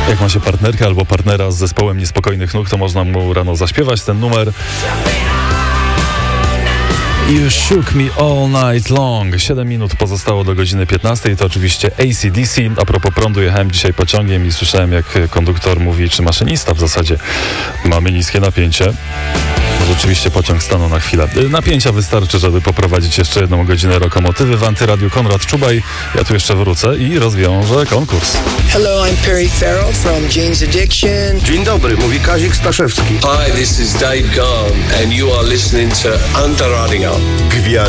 Jak ma się partnerkę albo partnera z zespołem Niespokojnych Nóg, to można mu rano zaśpiewać ten numer. You shook me all night long. 7 minut pozostało do godziny 15. To oczywiście AC/DC. A propos prądu, jechałem dzisiaj pociągiem i słyszałem, jak konduktor mówi, czy maszynista w zasadzie: mamy niskie napięcie. Rzeczywiście pociąg stanął na chwilę. Napięcia wystarczy, żeby poprowadzić jeszcze 1 godzinę lokomotywy. W Antyradiu Konrad Czubaj. Ja tu jeszcze wrócę i rozwiążę konkurs. Hello, I'm Perry Farrell from Jane's Addiction. Dzień dobry, mówi Kazik Staszewski. Hi, this is Dave Gahan and you are listening to Antiradio. Gwiazdy